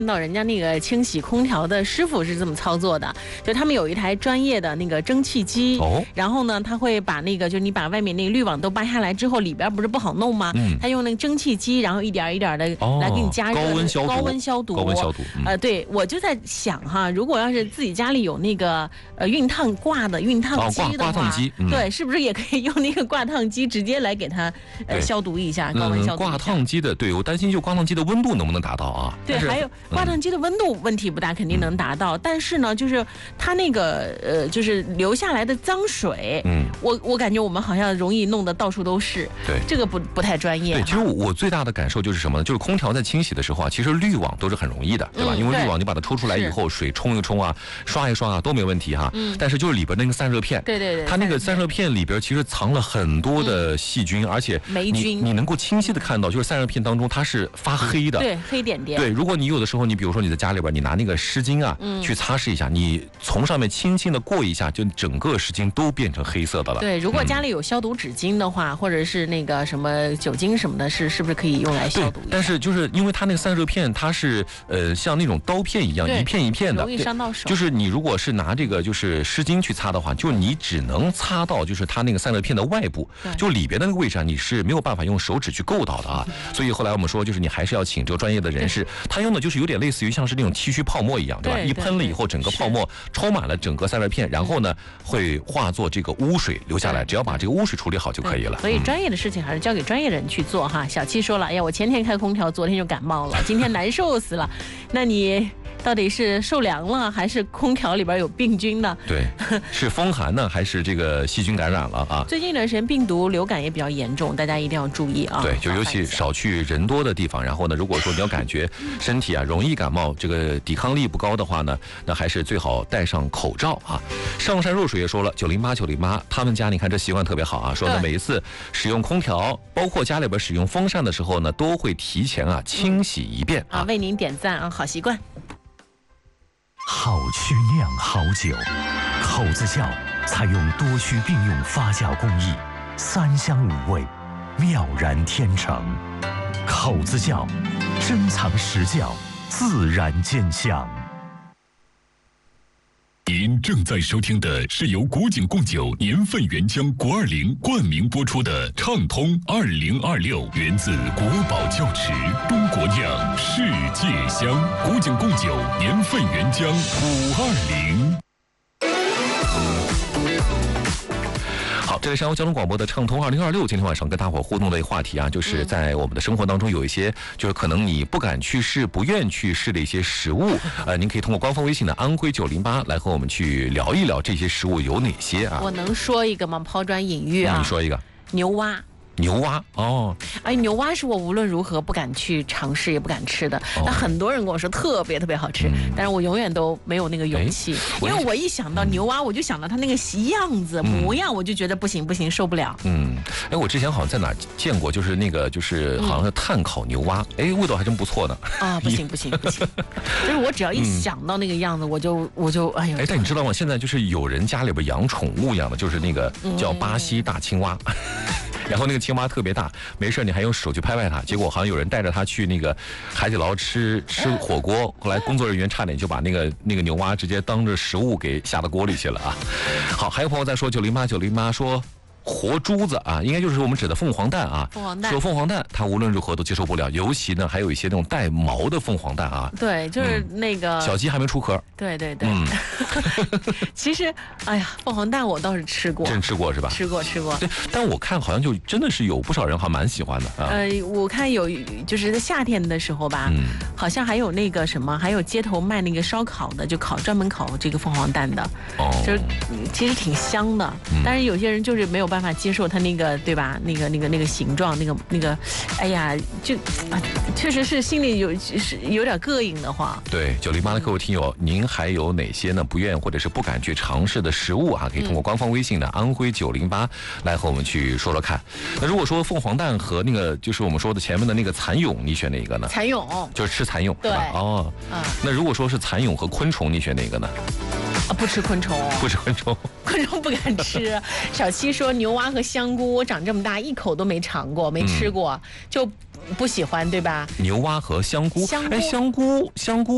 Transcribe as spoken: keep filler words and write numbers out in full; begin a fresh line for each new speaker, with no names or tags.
到人家那个清洗空调的师傅是这么操作的，就他们有一台专业的那个蒸汽机，
哦，
然后呢，他会把那个就你把外面那个滤网都扒下来之后，里边不是不好弄吗？嗯，他用那个蒸汽机，然后一点一点的来给你加热，
高温消毒，
高温消毒，
高温消毒。
嗯、呃，对，我就在想哈，如果要是自己家里有那个呃熨烫挂的熨烫机的话，
哦、挂挂烫机、嗯，
对，是不是也可以用那个挂烫机直接来给它呃消毒一下，高温消毒一下？
嗯、挂烫机的，对我担心就挂烫机的温度能不能达到啊？
对，还有挂烫机的温度问题不大，肯定能达到，嗯、但是呢，就是它那个呃，就是流下来的脏水，嗯，我我感觉我们好像容易弄得到处都是，
对，
这个不不太专业。
对，其实我最大的感受就是什么呢？就是空调在清洗的时候啊，其实滤网都是很容易的，对吧？嗯、因为滤网你把它抽出来以后，水冲一冲啊，刷一刷啊，都没问题哈。嗯。但是就是里边那个散热片，
对对对，
它那个散热片里边其实藏了很多的细菌，嗯、而且
霉菌，
你能够清晰的看到，就是散热片当中它是发黑的，
对，黑点点。
对，如果你有的时候，你比如说你在家里边，你拿那个湿巾啊，嗯、去擦拭一下，你从上面轻轻的过一下，就整个湿巾都变成黑色的了。
对，如果家里有消毒纸巾的话，嗯、或者是那个什么酒精什么的，是是不是可以用来消毒一下？
但是就是因为它那个散热片，它是呃像那种刀片一样，一片一片的，
容易伤到手。
就是你如果是拿这个就是湿巾去擦的话，就你只能擦到就是它那个散热片的外部，就里边的那个位置啊，你是没有办法用手指去够到的啊。所以后来我们说，就是你还是要请这个专业的人士，他用的就是有点类似于像是那种剃须泡沫一样，对吧？一喷了以后，整个泡沫充满了整个散热片，然后呢会化作这个污水流下来，只要把这个污水处理好就可以了。
所以专业的事情还是交给专业人去做哈。小七说了，哎呀，我前天开空调，昨天就感冒了，今天难受死了。那你到底是受凉了，还是空调里边有病菌呢？
对，是风寒呢，还是这个细菌感染了啊？
最近一段时间病毒流感也比较严重，大家一定要注意啊。
对，就尤其少去人多的地方。然后呢，如果说你要感觉身体啊容易感冒，这个抵抗力不高的话呢，那还是最好戴上口罩啊。上善若水也说了，九零八九零八，他们家你看这习惯特别好啊，说呢每一次使用空调，包括家里边使用风扇的时候呢，都会提前啊清洗一遍啊。
啊，为您点赞啊，好习惯。
好曲酿好酒，口子窖采用多须并用发酵工艺，三香五味，妙然天成。口子窖，珍藏实窖，自然见香。
您正在收听的是由古井贡酒年份原浆国二零冠名播出的畅通二零二六，源自国宝窖池，中国酿，世界香。古井贡酒年份原浆五二零。
好，这里是山东交通广播的畅通二零二六，今天晚上跟大伙互动的话题啊，就是在我们的生活当中有一些，就是可能你不敢去试、不愿去试的一些食物，呃，您可以通过官方微信的安徽九零八来和我们去聊一聊这些食物有哪些啊。
我能说一个吗？抛砖引玉啊，
你说一个。
牛蛙。
牛蛙哦，
哎，牛蛙是我无论如何不敢去尝试也不敢吃的。哦、但很多人跟我说特别特别好吃，嗯、但是我永远都没有那个勇气，因为我一想到牛蛙，我就想到它那个样子、嗯、模样，我就觉得不行不行，受不了。
嗯，哎，我之前好像在哪儿见过，就是那个就是好像是炭烤牛蛙，哎、嗯，味道还真不错呢。
啊，不行不行不行，就是我只要一想到那个样子，我就我就哎呦。
哎，但你知道吗？现在就是有人家里边养宠物养的，就是那个叫巴西大青蛙。嗯然后那个青蛙特别大，没事你还用手去拍拍它，结果好像有人带着它去那个海底捞吃吃火锅，后来工作人员差点就把那个那个牛蛙直接当着食物给下到锅里去了啊。好，还有朋友在说九零八九零八说。活珠子啊，应该就是我们指的凤凰蛋啊。
凤凰蛋，
说凤凰蛋，它无论如何都接受不了，尤其呢还有一些那种带毛的凤凰蛋啊。
对，就是那个、
嗯、小鸡还没出壳。
对对对。
嗯、
其实，哎呀，凤凰蛋我倒是吃过。
真吃过是吧？
吃过吃过。
对，但我看好像就真的是有不少人还蛮喜欢的啊。
呃，我看有就是在夏天的时候吧，嗯、好像还有那个什么，还有街头卖那个烧烤的，就烤专门烤这个凤凰蛋的。哦。就是其实挺香的，嗯、但是有些人就是没有办法接受它那个，对吧？那个、那个、那个形状，那个、那个，哎呀，就啊，确实是心里有是有点膈应的慌。
对，九零八的各位听友，您还有哪些呢不愿或者是不敢去尝试的食物啊？可以通过官方微信的安徽九零八来和我们去说说看。那如果说凤凰蛋和那个就是我们说的前面的那个蚕蛹，你选哪一个呢？
蚕蛹，
就是吃蚕蛹，是吧？哦，啊，那如果说是蚕蛹和昆虫，你选哪个呢？
啊，不吃昆虫，
不吃昆虫，
昆虫不敢吃。小七说牛蛙和香菇，我长这么大一口都没尝过，没吃过，嗯、就不喜欢，对吧？
牛蛙和香菇，
香菇，
哎，香菇，香菇。